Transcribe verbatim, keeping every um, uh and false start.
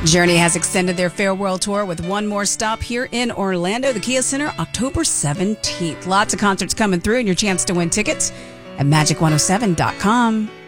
Journey has extended their farewell tour with one more stop here in Orlando, the Kia Center, October seventeenth. Lots of concerts coming through and your chance to win tickets at magic one oh seven dot com.